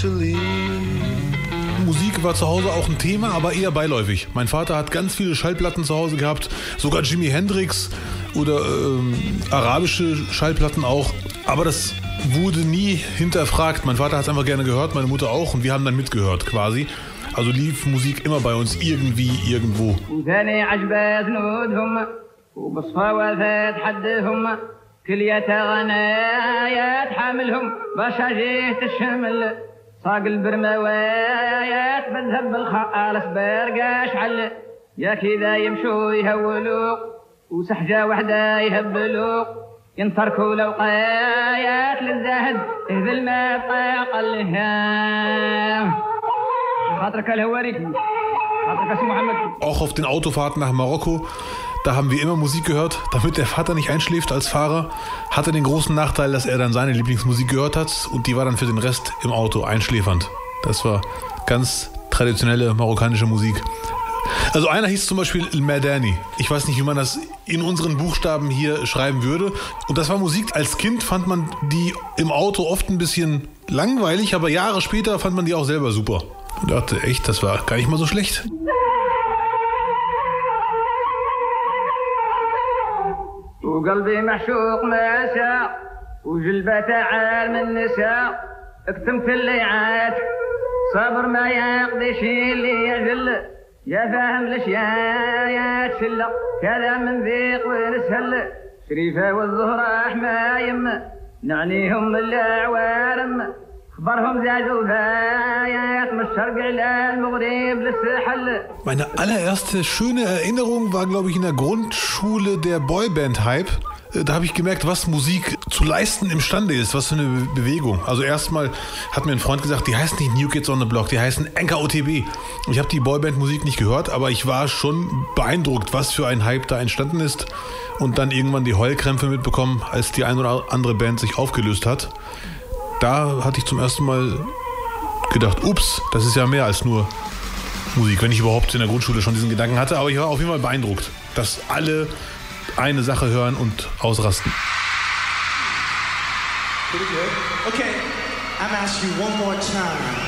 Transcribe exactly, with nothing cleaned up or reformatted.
Musik war zu Hause auch ein Thema, aber eher beiläufig. Mein Vater hat ganz viele Schallplatten zu Hause gehabt, sogar Jimi Hendrix oder ähm, arabische Schallplatten auch. Aber das wurde nie hinterfragt. Mein Vater hat es einfach gerne gehört, meine Mutter auch, und wir haben dann mitgehört quasi. Also lief Musik immer bei uns irgendwie, irgendwo. صاق البرموايات بذهب بالخالص برقاش على يا كذا يمشوا يهولوا وسحجة وحدة يهبلوا ينتركوا لوقايات للزاهد اهذل ما طاق الهام خاطرك الهواريك خاطرك اسم محمد. Auch auf den Autofahrten nach Marokko, da haben wir immer Musik gehört, damit der Vater nicht einschläft als Fahrer. Hatte den großen Nachteil, dass er dann seine Lieblingsmusik gehört hat und die war dann für den Rest im Auto einschläfernd. Das war ganz traditionelle marokkanische Musik. Also einer hieß zum Beispiel El Madani. Ich weiß nicht, wie man das in unseren Buchstaben hier schreiben würde. Und das war Musik, als Kind fand man die im Auto oft ein bisschen langweilig, aber Jahre später fand man die auch selber super. Und dachte, echt, das war gar nicht mal so schlecht. وقلبي محشوق ماسا وجلبة عال من النساء اكتمت الليعات صبر ما يقضيش اللي يجل يا فاهم الاشياء يا تشلة كذا من ذيق ونسهل شريفة والزهرة حمايم نعنيهم العوارم خبرهم زادوا فايات من الشرق إلى المغرب للساحل. Meine allererste schöne Erinnerung war, glaube ich, in der Grundschule der Boyband-Hype. Da habe ich gemerkt, was Musik zu leisten imstande ist, was für eine Bewegung. Also erstmal hat mir ein Freund gesagt, die heißen nicht New Kids on the Block, die heißen N K O T B. Ich habe die Boyband-Musik nicht gehört, aber ich war schon beeindruckt, was für ein Hype da entstanden ist. Und dann irgendwann die Heulkrämpfe mitbekommen, als die eine oder andere Band sich aufgelöst hat. Da hatte ich zum ersten Mal gedacht, ups, das ist ja mehr als nur Musik, wenn ich überhaupt in der Grundschule schon diesen Gedanken hatte. Aber ich war auf jeden Fall beeindruckt, dass alle eine Sache hören und ausrasten. Okay, I'm asking you one more time.